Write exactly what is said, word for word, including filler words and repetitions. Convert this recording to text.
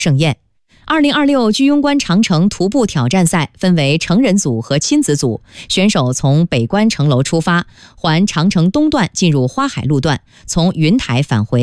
盛宴。二零二六居庸关长城徒步挑战赛分为成人组和亲子组，选手从北关城楼出发，环长城东段进入花海路段，从云台返回。